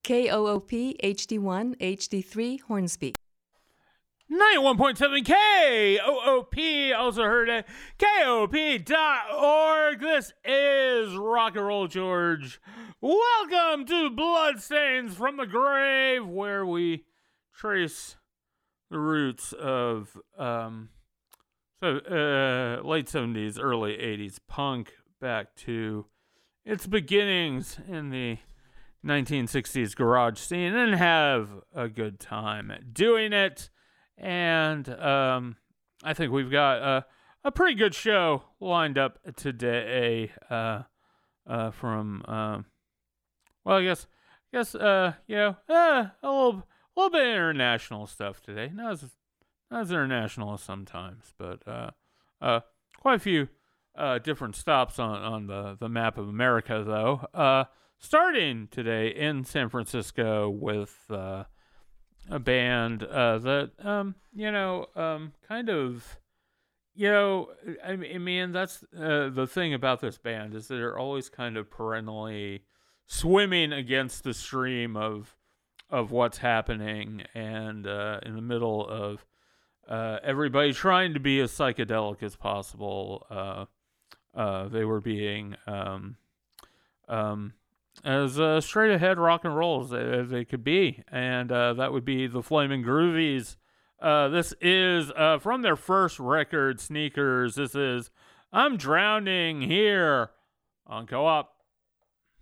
KOOP HD1 HD3 Hornsby. 91.7 KOOP, also heard at KOP.org. This is Rock and Roll George. Welcome to Bloodstains from the Grave, where we trace the roots of late 70s, early 80s punk back to its beginnings in the 1960s garage scene and have a good time doing it. And I think we've got a pretty good show lined up today. I guess a little bit international stuff today. Not as international as sometimes, but quite a few different stops on the map of America, though. Starting today in San Francisco with a band that I mean that's the thing about this band is that they're always kind of perennially swimming against the stream of what's happening, and in the middle of everybody trying to be as psychedelic as possible, they were being as straight ahead rock and roll as they could be, and that would be the Flaming Groovies. This is from their first record, Sneakers. This is I'm Drowning Here on Co-op.